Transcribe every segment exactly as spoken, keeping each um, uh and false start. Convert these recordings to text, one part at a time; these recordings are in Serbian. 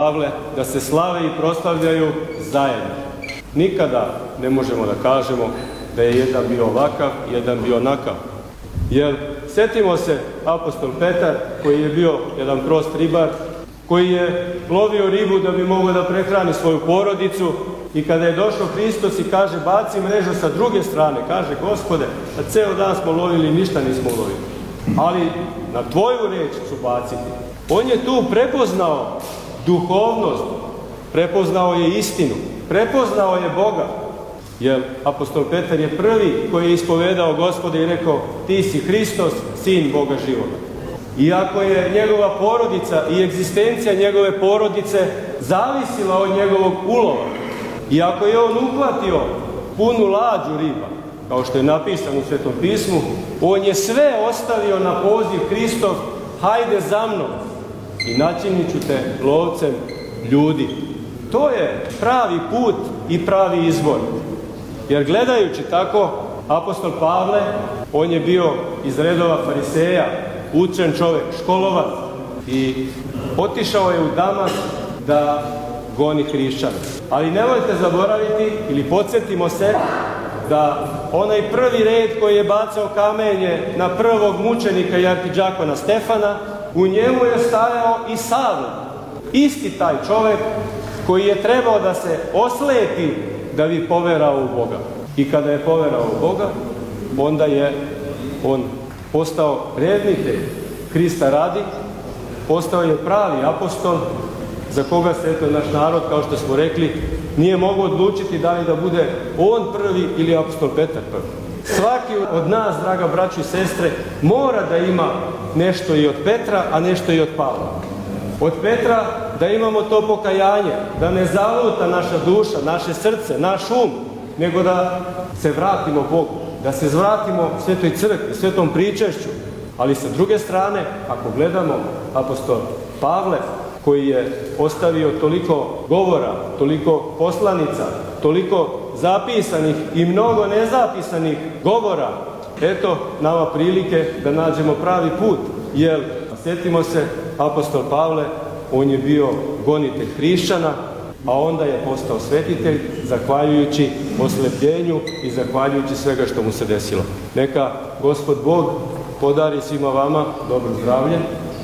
Pavle, da se slave i proslavljaju zajedno. Nikada ne možemo da kažemo da je jedan bio ovakav, jedan bio onakav. Jer sjetimo se apostol Petar, koji je bio jedan prost ribar, koji je lovio ribu da bi mogao da prehrani svoju porodicu, i kada je došao Hristos i kaže baci mrežu sa druge strane, kaže Gospode, a ceo dan smo lovili, ništa nismo lovili, ali na tvoju reč ću baciti. On je tu prepoznao duhovnost, prepoznao je istinu, prepoznao je Boga. Jer apostol Petar je prvi koji je ispovedao Gospoda i rekao ti si Hristos, sin Boga živoga. Iako je njegova porodica i egzistencija njegove porodice zavisila od njegovog ulova, iako je on uhvatio punu lađu riba, kao što je napisano u Svetom pismu, on je sve ostavio na poziv Hristov, hajde za mnom i načinit ću te lovcem ljudi. To je pravi put i pravi izbor. Jer gledajući tako, apostol Pavle, on je bio iz redova fariseja, učen čovjek, školovac, i otišao je u Damas da goni hrišćane. Ali nemojte zaboraviti, ili podsjetimo se, da onaj prvi red koji je bacao kamenje na prvog mučenika i arhidžakona Stefana, u njemu je stajao i Savle. Isti taj čovjek koji je trebao da se oslepi da bi poverao u Boga. I kada je poverao u Boga, onda je on postao reditelj Hrista radi, postao je pravi apostol, za koga se eto naš narod, kao što smo rekli, nije mogao odlučiti da li da bude on prvi ili apostol Petar prvi. Svaki od nas, draga braćo i sestre, mora da ima nešto i od Petra, a nešto i od Pavla. Od Petra da imamo to pokajanje, da ne zaluta naša duša, naše srce, naš um, nego da se vratimo Bogu, da se zvratimo Svetoj crkvi, svetom pričešću. Ali sa druge strane, ako gledamo apostol Pavle, koji je ostavio toliko govora, toliko poslanica, toliko zapisanih i mnogo nezapisanih govora, eto nama prilike da nađemo pravi put. Jer, sjetimo se, apostol Pavle, on je bio gonitelj hrišćana, a onda je postao svetitelj, zahvaljujući oslepljenju i zahvaljujući svega što mu se desilo. Neka Gospod Bog podari svima vama dobro zdravlje,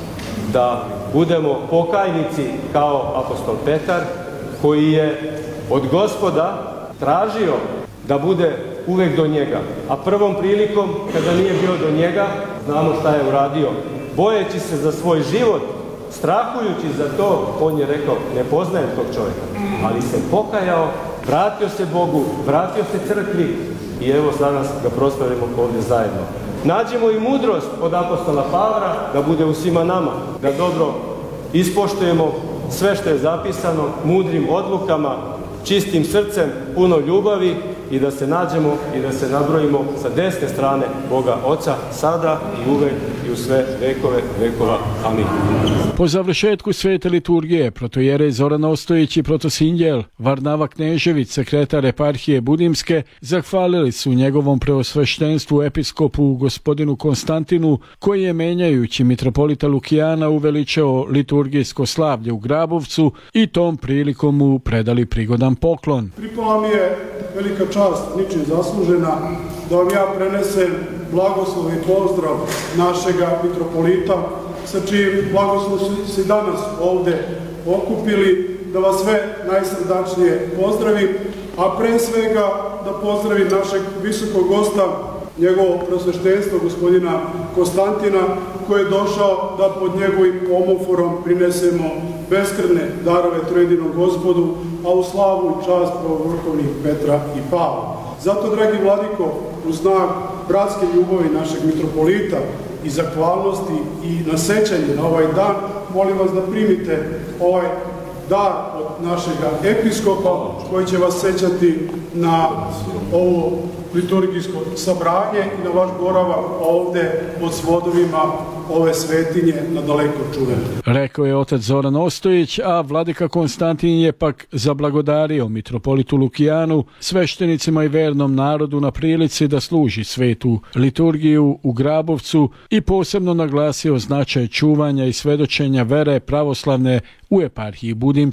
da budemo pokajnici kao apostol Petar, koji je od Gospoda tražio da bude uvek do njega. A prvom prilikom, kada nije bio do njega, znamo šta je uradio. Bojeći se za svoj život, strahujući za to, on je rekao, ne poznajem tog čovjeka. Ali se pokajao, vratio se Bogu, vratio se crkvi i evo danas ga proslavimo ovdje zajedno. Nađemo i mudrost od apostola Pavla da bude u svima nama, da dobro ispoštujemo sve što je zapisano, mudrim odlukama, čistim srcem, puno ljubavi, i da se nađemo i da se nabrojimo sa desne strane Boga Oca, sada i uvek i u sve vekove vekova. Amin. Po završetku svete liturgije, protojerej Zoran Ostojić i protosinjel Varnava Knežević, sekretar eparhije Budimske, zahvalili su njegovom preosveštenstvu episkopu gospodinu Konstantinu, koji je menjajući mitropolita Lukijana uveličao liturgijsko slavlje u Grabovcu i tom prilikom mu predali prigodan poklon. Pripala mi je velika čast, ničim zaslužena, da vam ja prenesem blagoslov i pozdrav našega mitropolita, sa čijim blagoslovom su se danas ovde okupili, da vas sve najsrdačnije pozdravim, a pre svega da pozdravim našeg visokog gosta, njegovo preosveštenstvo gospodina Konstantina, koji je došao da pod njegovim omoforom prinesemo beskrvne darove Trojedinom Gospodu, a u slavu i čast pravovrhovnih Petra i Pavla. Zato, dragi vladiko, u znak bratske ljubavi našeg mitropolita i zahvalnosti i na sećanje na ovaj dan, molim vas da primite ovaj dar od našega episkopa, koji će vas sećati na ovo liturgijsko sabranje i na vaš boravak ovde pod svodovima ove svetinje na daleko čuvene. Rekao je otac Zoran Ostojić, a vladika Konstantin je pak zablagodario mitropolitu Lukijanu, sveštenicima i vernom narodu na prilici da služi svetu liturgiju u Grabovcu i posebno naglasio značaj čuvanja i svedočenja vere pravoslavne u eparhiji Budimske.